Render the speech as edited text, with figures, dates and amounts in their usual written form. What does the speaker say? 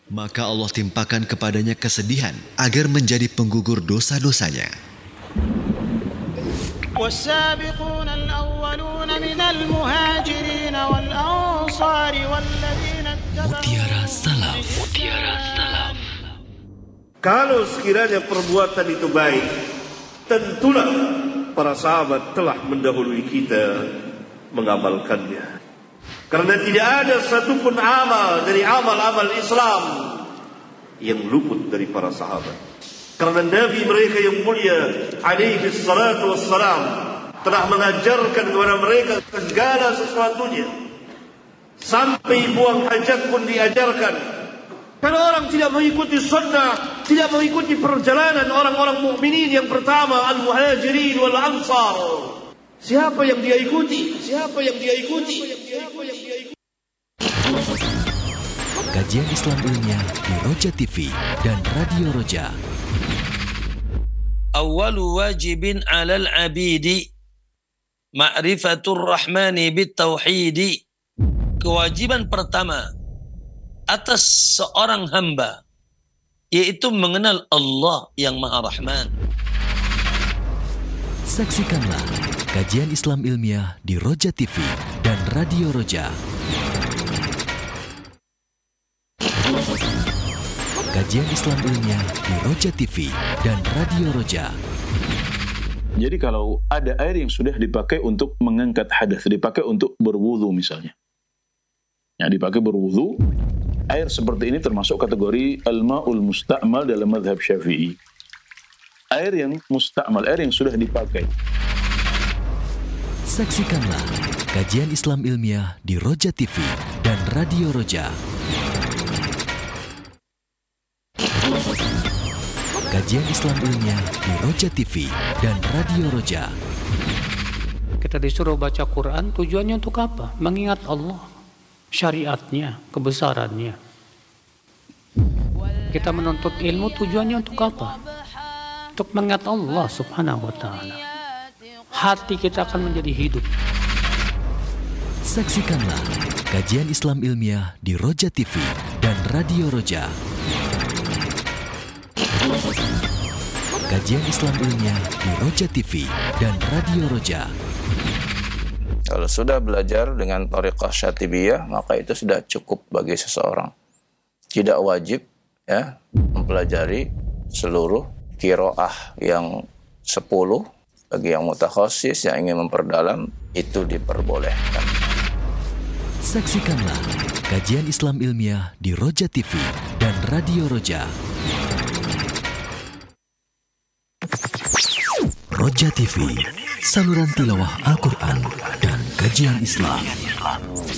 maka Allah timpakan kepadanya kesedihan agar menjadi penggugur dosa-dosanya. والسابقون الأولون من المهاجرين والأنصار والذين Mutiara Salaf. Kalau sekiranya perbuatan itu baik, tentulah para sahabat telah mendahului kita mengamalkannya. Karena tidak ada satupun amal dari amal-amal Islam yang luput dari para sahabat. Karena Nabi mereka yang mulia alaihi salatu wassalam telah mengajarkan kepada mereka segala sesuatunya. Sampai buang hajat pun diajarkan. Kalau orang tidak mengikuti sunnah, tidak mengikuti perjalanan orang-orang mukminin yang pertama, al-muhajirin wal ansar, siapa yang dia ikuti? Kajian Islam ilmiah di Roja TV dan Radio Roja. Awwalu wajibin 'alal 'abidi ma'rifatur rahmani bitauhidi. Kewajiban pertama atas seorang hamba yaitu mengenal Allah yang Maha Rahman. Saksikanlah kajian Islam ilmiah di Roja TV dan Radio Roja. Kajian Islam ilmiah di Roja TV dan Radio Roja. Jadi kalau ada air yang sudah dipakai untuk mengangkat hadas, dipakai untuk berwudu misalnya. Yang dipakai berwudu, air seperti ini termasuk kategori al-ma'ul musta'mal dalam mazhab Syafi'i. Air yang musta'mal, air yang sudah dipakai. Saksikanlah kajian Islam ilmiah di Roja TV dan Radio Roja. Kajian Islam ilmiah di Roja TV dan Radio Roja. Kita disuruh baca Quran, tujuannya untuk apa? Mengingat Allah, syariatnya, kebesarannya. Kita menuntut ilmu, tujuannya untuk apa? Untuk mengingat Allah subhanahu wa ta'ala. Hati kita akan menjadi hidup. Saksikanlah kajian Islam ilmiah di Roja TV dan Radio Roja. Kajian Islam ilmiah di Roja TV dan Radio Roja. Kalau sudah belajar dengan thariqah syatibiyah, maka itu sudah cukup bagi seseorang. Tidak wajib ya mempelajari seluruh qiraah yang 10. Bagi yang mutakhasis yang ingin memperdalam, itu diperbolehkan. Saksikanlah kajian Islam ilmiah di Roja TV dan Radio Roja. Roja TV, saluran tilawah Al-Quran dan kajian Islam.